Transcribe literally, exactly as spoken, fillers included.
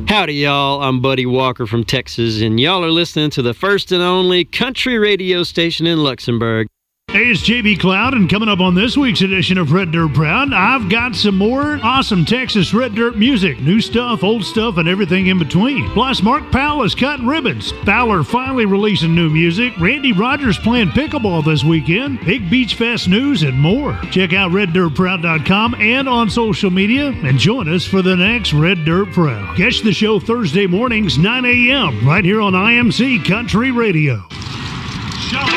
Howdy, y'all. I'm Buddy Walker from Texas, and y'all are listening to the first and only country radio station in Luxembourg. Hey, it's J B Cloud, and coming up on this week's edition of Red Dirt Proud, I've got some more awesome Texas Red Dirt music. New stuff, old stuff, and everything in between. Plus, Mark Powell is cutting ribbons. Fowler finally releasing new music. Randy Rogers playing pickleball this weekend. Big Beach Fest news and more. Check out red dirt proud dot com and on social media, and join us for the next Red Dirt Proud. Catch the show Thursday mornings, nine a.m., right here on I M C Country Radio. Show.